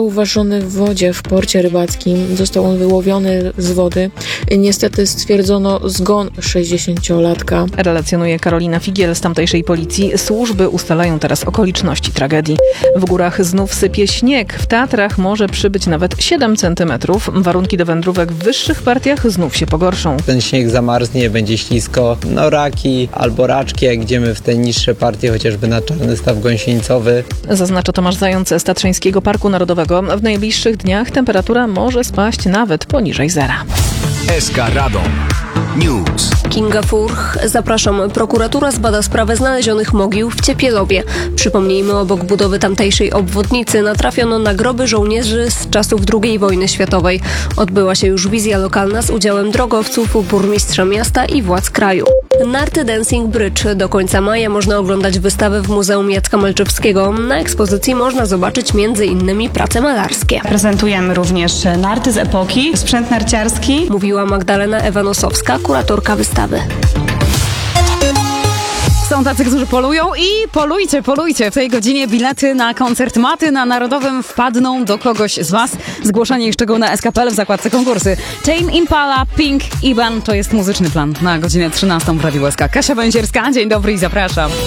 zauważony w wodzie w porcie rybackim. Został on wyłowiony z wody. Niestety stwierdzono zgon 60-latka. Relacjonuje Karolina Figiel z tamtejszej policji. Służby ustalają teraz okoliczności tragedii. W górach znów sypie śnieg. W Tatrach może przybyć nawet 7 centymetrów. Warunki do wędrówek w wyższych partiach znów się pogorszą. Ten śnieg zamarznie, będzie ślisko. No raki albo raczki, jak idziemy w te niższe partie, chociażby na Czarny Staw Gąsienicowy. Zaznacza Tomasz Zając z Tatrzańskiego Parku Narodowego. W najbliższych dniach temperatura może spaść nawet poniżej zera. SK Radom News. Kinga Furch, zapraszam. Prokuratura zbada sprawę znalezionych mogił w Ciepielowie. Przypomnijmy, obok budowy tamtejszej obwodnicy natrafiono na groby żołnierzy z czasów II wojny światowej. Odbyła się już wizja lokalna z udziałem drogowców, burmistrza miasta i władz kraju. Narty Dancing Bridge. Do końca maja można oglądać wystawę w Muzeum Jacka Malczewskiego. Na ekspozycji można zobaczyć m.in. prace malarskie. Prezentujemy również narty z epoki, sprzęt narciarski. Mówiła Magdalena Ewa-Nosowska, kuratorka wystawy. Są tacy, którzy polują i polujcie. W tej godzinie bilety na koncert Maty na Narodowym wpadną do kogoś z Was. Zgłoszenie i szczegóły na SK.pl w zakładce konkursy. Tame Impala, Pink, Iban to jest muzyczny plan na godzinę 13 w Radiu SK. Kasia Bęsierska, dzień dobry i zapraszam.